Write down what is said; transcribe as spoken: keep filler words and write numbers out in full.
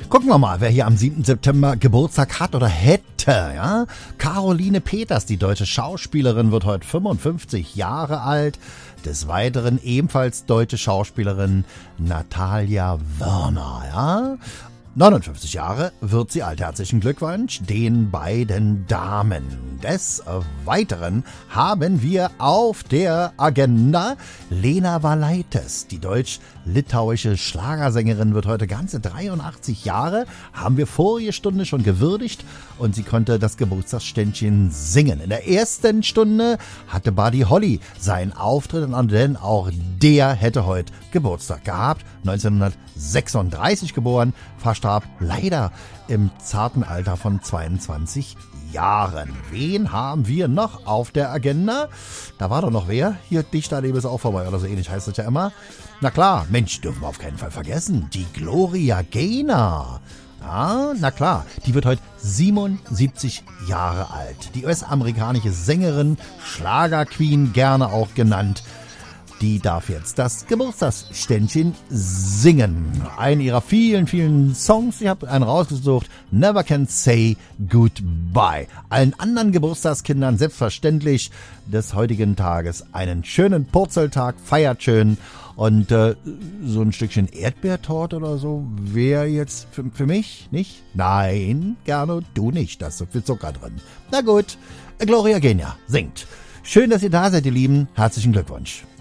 Gucken wir mal, wer hier am siebten September Geburtstag hat oder hätte, ja? Caroline Peters, die deutsche Schauspielerin, wird heute fünfundfünfzig Jahre alt. Des Weiteren ebenfalls deutsche Schauspielerin Natalia Wörner, ja? neunundfünfzig Jahre wird sie alt. Herzlichen Glückwunsch den beiden Damen. Des Weiteren haben wir auf der Agenda Lena Valaitis. Die deutsch-litauische Schlagersängerin wird heute ganze dreiundachtzig Jahre. Haben wir vorige Stunde schon gewürdigt und sie konnte das Geburtstagsständchen singen. In der ersten Stunde hatte Buddy Holly seinen Auftritt, denn auch der hätte heute Geburtstag gehabt. neunzehnhundertsechsunddreißig geboren, verstarb leider im zarten Alter von zweiundzwanzig Jahren. Wen haben wir noch auf der Agenda? Da war doch noch wer. Hier, Dichterleben ist auch vorbei oder so ähnlich heißt das ja immer. Na klar, Mensch, dürfen wir auf keinen Fall vergessen. Die Gloria Gaynor. Ja, na klar, die wird heute siebenundsiebzig Jahre alt. Die U S-amerikanische Sängerin, Schlagerqueen gerne auch genannt. Die darf jetzt das Geburtstagsständchen singen. Einen ihrer vielen, vielen Songs. Ich habe einen rausgesucht. Never Can Say Goodbye. Allen anderen Geburtstagskindern selbstverständlich des heutigen Tages einen schönen Purzeltag. Feiert schön. Und äh, so ein Stückchen Erdbeertorte oder so wäre jetzt für, für mich nicht? Nein, gerne du nicht. Da ist so viel Zucker drin. Na gut, Gloria Gaynor singt. Schön, dass ihr da seid, ihr Lieben. Herzlichen Glückwunsch.